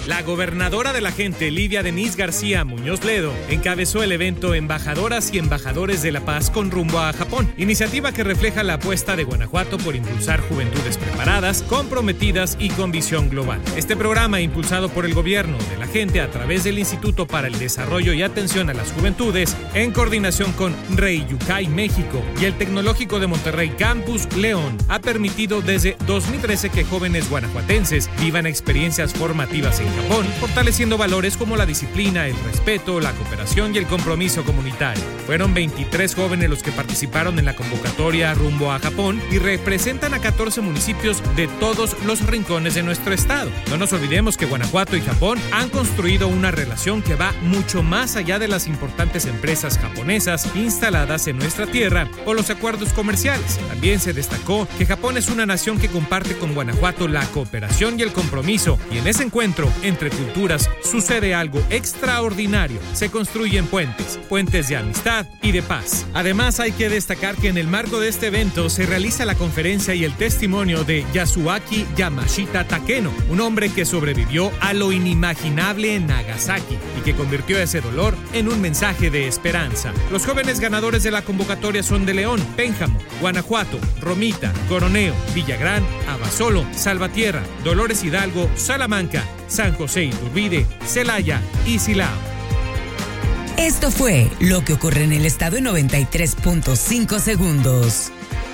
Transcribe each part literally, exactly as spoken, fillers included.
La gobernadora de la gente, Lidia Denise García Muñoz Ledo, encabezó el evento Embajadoras y Embajadores de la Paz con rumbo a Japón, iniciativa que refleja la apuesta de Guanajuato por impulsar juventudes preparadas, comprometidas y con visión global. Este programa, impulsado por el gobierno de la gente a través del Instituto para el Desarrollo y Atención a las Juventudes, en coordinación con Rey Yucay México y el Tecnológico de Monterrey Campus León, ha permitido desde dos mil trece que jóvenes guanajuatenses vivan experiencias formativas en Japón, fortaleciendo valores como la disciplina, el respeto, la cooperación y el compromiso comunitario. Fueron veintitrés jóvenes los que participaron en la convocatoria rumbo a Japón y representan a catorce municipios de todos los rincones de nuestro estado. No nos olvidemos que Guanajuato y Japón han construido una relación que va mucho más allá de las importantes empresas japonesas instaladas en nuestra tierra o los acuerdos comerciales. También se destacó que Japón es una nación que comparte con Guanajuato la cooperación y el compromiso, y en ese encuentro entre culturas sucede algo extraordinario. Se construyen puentes, puentes de amistad y de paz. Además, hay que destacar que en el marco de este evento se realiza la conferencia y el testimonio de Yasuaki Yamashita Takeno, un hombre que sobrevivió a lo inimaginable en Nagasaki y que convirtió ese dolor en un mensaje de esperanza. Los jóvenes ganadores de la convocatoria son de León, Pénjamo, Guanajuato, Romita, Coroneo, Villagrán, Abasolo, Salvatierra, Dolores Hidalgo, Salamanca, San José Iturbide, Celaya y Silao. Esto fue lo que ocurre en el estado en noventa y tres punto cinco segundos.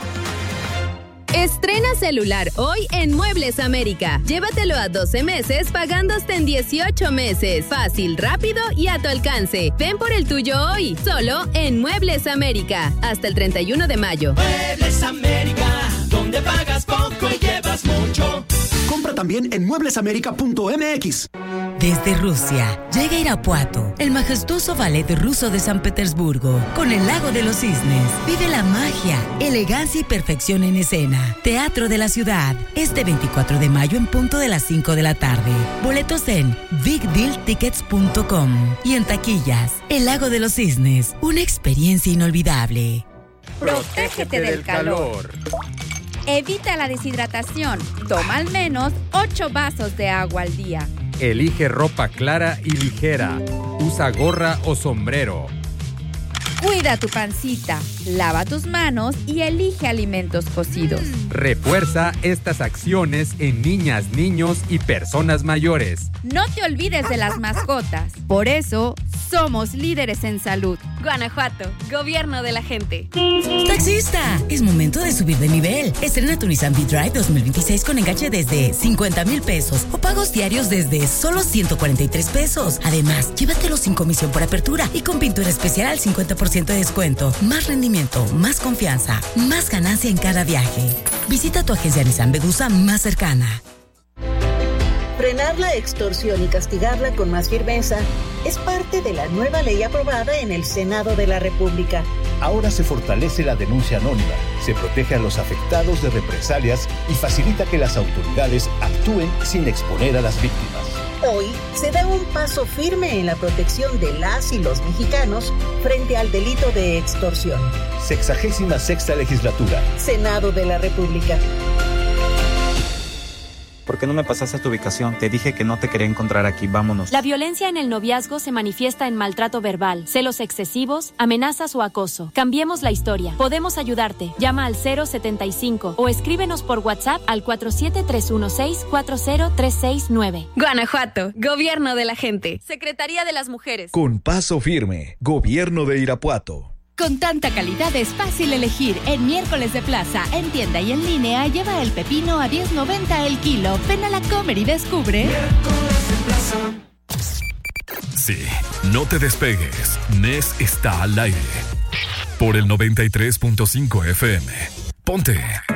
Estrena celular hoy en Muebles América. Llévatelo a doce meses pagando hasta en dieciocho meses. Fácil, rápido y a tu alcance. Ven por el tuyo hoy, solo en Muebles América. Hasta el treinta y uno de mayo. Muebles América, donde pagas poco y llevas mucho. Compra también en muebles américa punto m x. Desde Rusia, llega Irapuato, el majestuoso ballet ruso de San Petersburgo, con el Lago de los Cisnes. Vive la magia, elegancia y perfección en escena. Teatro de la Ciudad, este veinticuatro de mayo en punto de las cinco de la tarde. Boletos en big deal tickets punto com y en taquillas. El Lago de los Cisnes, una experiencia inolvidable. Protégete del calor. Evita la deshidratación. Toma al menos ocho vasos de agua al día. Elige ropa clara y ligera. Usa gorra o sombrero. Cuida tu pancita, lava tus manos y elige alimentos cocidos. Refuerza estas acciones en niñas, niños y personas mayores. No te olvides de las mascotas. Por eso, somos líderes en salud. Guanajuato, gobierno de la gente. ¡Taxista! Es momento de subir de nivel. Estrena tu Nissan V-Drive dos mil veintiséis con enganche desde cincuenta mil pesos o pagos diarios desde solo ciento cuarenta y tres pesos. Además, llévatelo sin comisión por apertura y con pintura especial al cincuenta por ciento de descuento. Más rendimiento, más confianza, más ganancia en cada viaje. Visita tu agencia Nissan Vedusa más cercana. Frenar la extorsión y castigarla con más firmeza es parte de la nueva ley aprobada en el Senado de la República. Ahora se fortalece la denuncia anónima, se protege a los afectados de represalias y facilita que las autoridades actúen sin exponer a las víctimas. Hoy se da un paso firme en la protección de las y los mexicanos frente al delito de extorsión. Sexagésima sexta legislatura. Senado de la República. ¿Por qué no me pasaste tu ubicación? Te dije que no te quería encontrar aquí, vámonos. La violencia en el noviazgo se manifiesta en maltrato verbal, celos excesivos, amenazas o acoso. Cambiemos la historia. Podemos ayudarte. Llama al cero setenta y cinco o escríbenos por WhatsApp al cuatro siete tres uno seis cuatro cero tres seis nueve. Guanajuato, gobierno de la gente. Secretaría de las Mujeres. Con paso firme, gobierno de Irapuato. Con tanta calidad es fácil elegir. En Miércoles de Plaza, en tienda y en línea, lleva el pepino a diez noventa el kilo. Ven a la Comer y descubre. Miércoles de Plaza. Sí, no te despegues. N E S está al aire. Por el noventa y tres punto cinco F M. Ponte.